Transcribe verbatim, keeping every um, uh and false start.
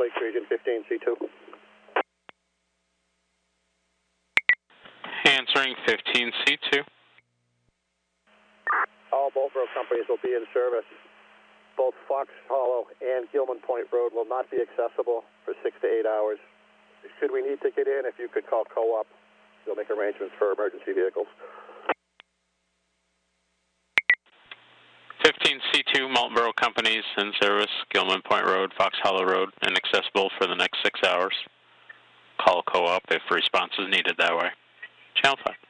Lakes Region fifteen C two. Answering fifteen C two. All Marlboro companies will be in service. Both Fox Hollow and Gilman Point Road will not be accessible for six to eight hours. Should we need to get in, if you could call Co-op, they'll make arrangements for emergency vehicles. fifteen C two Marlboro companies in service, Gilman Point Road, Fox Hollow Road, inaccessible for the next six hours. Call Co-op if response is needed that way. Channel five.